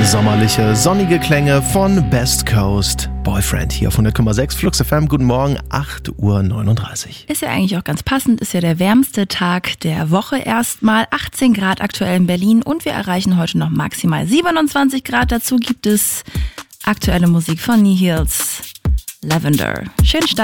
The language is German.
Sommerliche, sonnige Klänge von Best Coast Boyfriend hier auf 100,6 Flux FM. Guten Morgen, 8:39 Uhr. Ist ja eigentlich auch ganz passend, ist ja der wärmste Tag der Woche erstmal. 18 Grad aktuell in Berlin und wir erreichen heute noch maximal 27 Grad. Dazu gibt es aktuelle Musik von Nihils, Lavender. Schönen Start.